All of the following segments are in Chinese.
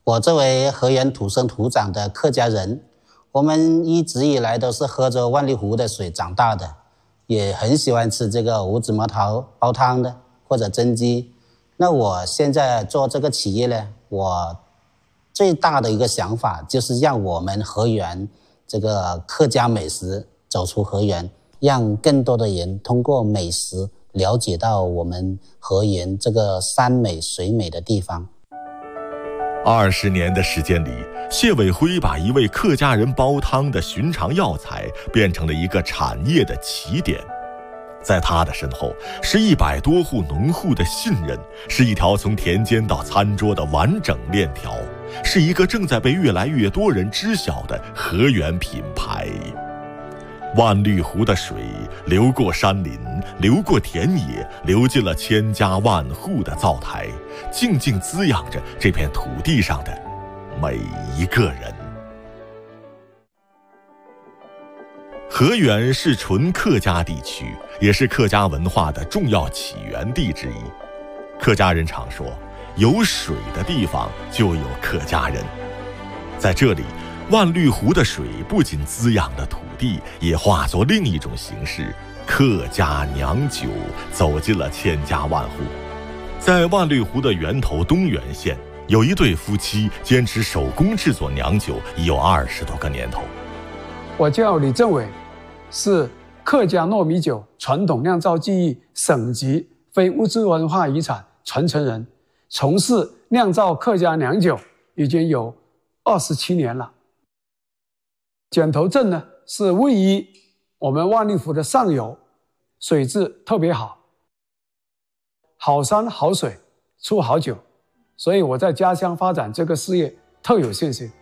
我作为河源土生土长的客家人，我们一直以来都是喝着万绿湖的水长大的，也很喜欢吃这个五子毛桃煲汤的或者蒸鸡。那我现在做这个企业呢，我最大的一个想法就是让我们河源这个客家美食走出河源，让更多的人通过美食了解到我们河源这个山美水美的地方。 20年的时间里，谢伟辉把一位客家人煲汤的寻常药材变成了一个产业的起点。在他的身后，是100多户农户的信任，是一条从田间到餐桌的完整链条，是一个正在被越来越多人知晓的河源品牌。万绿湖的水流过山林，流过田野，流进了千家万户的灶台，静静滋养着这片土地上的每一个人。河源是纯客家地区，也是客家文化的重要起源地之一。客家人常说，有水的地方就有客家人。在这里，万绿湖的水不仅滋养了土地，也化作另一种形式，客家酿酒走进了千家万户。在万绿湖的源头东源县，有一对夫妻坚持手工制作酿酒已有20多个年头。 我叫李政伟，是客家糯米酒传统酿造技艺省级非物质文化遗产传承人，从事酿造客家酿酒已经有27年了。剪头镇呢，是位于我们万绿湖的上游，水质特别好，好山好水出好酒，所以我在家乡发展这个事业特有信心。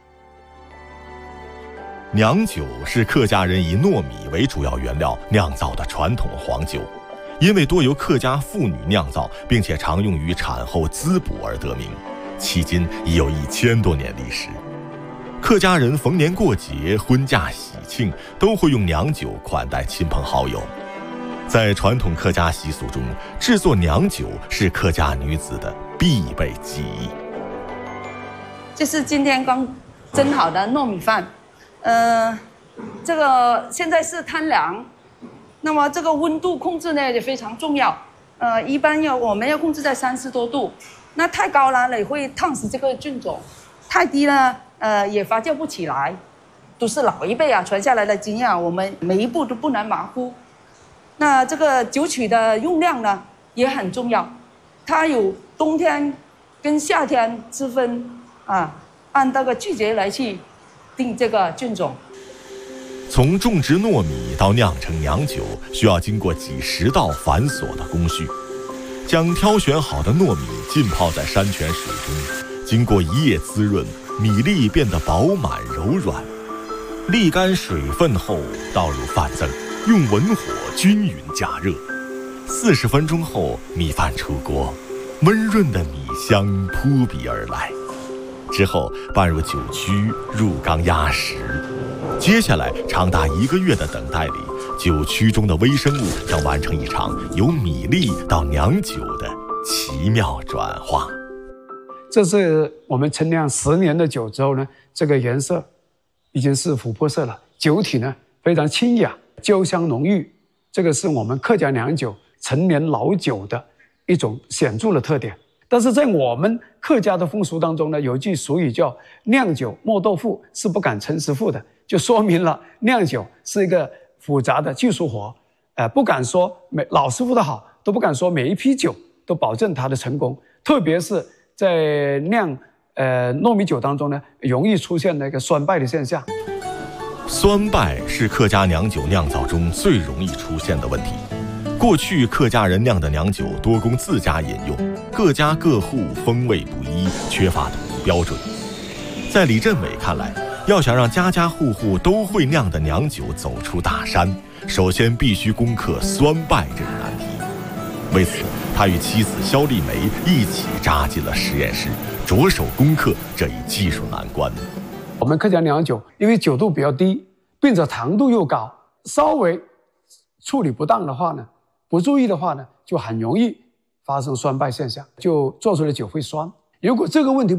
酿酒是客家人以糯米为主要原料酿造的传统黄酒，因为多由客家妇女酿造，并且常用于产后滋补而得名，迄今已有1000多年历史。客家人逢年过节、婚嫁喜庆都会用酿酒款待亲朋好友。在传统客家习俗中，制作酿酒是客家女子的必备技艺。 就是今天刚蒸好的糯米饭，这个现在是摊凉，那么这个温度控制呢也非常重要。一般我们要控制在30多度，那太高了也会烫死这个菌种，太低呢也发酵不起来。都是老一辈传下来的经验，我们每一步都不能马虎。那这个酒曲的用量呢也很重要，它有冬天跟夏天之分按这个季节来去定这个菌种。 从种植糯米到酿成酿酒，需要经过几10道繁琐的工序。将挑选好的糯米浸泡在山泉水中，经过1夜滋润，米粒变得饱满柔软。沥干水分后，倒入饭羹，用文火均匀加热。40分钟后，米饭出锅，温润的米香扑鼻而来。之后拌入酒曲，入缸压实。接下来长达1个月的等待里，酒曲中的微生物将完成一场由米粒到酿酒的奇妙转化。 这是我们陈酿10年的酒之后呢，这个颜色已经是琥珀色了，酒体呢非常清雅，焦香浓郁，这个是我们客家酿酒陈年老酒的一种显著的特点。但是在我们客家的风俗当中呢，有一句俗语叫酿酒磨豆腐是不敢称师傅的，就说明了酿酒是一个复杂的技术活，不敢说老师傅的好，都不敢说每一批酒都保证它的成功，特别是在酿糯米酒当中呢，容易出现那个酸败的现象。 酸败是客家酿酒酿造中最容易出现的问题。过去客家人酿的酿酒多供自家饮用，各家各户风味不一，缺乏统一标准。在李振伟看来，要想让家家户户都会酿的酿酒走出大山，首先必须攻克酸败这个难题。为此，他与妻子肖丽梅一起扎进了实验室，着手攻克这一技术难关。 我们客家酿酒因为酒度比较低，并且糖度又高，稍微处理不当的话呢，不注意的话呢，就很容易发生酸败现象，就做出的酒会酸。如果这个问题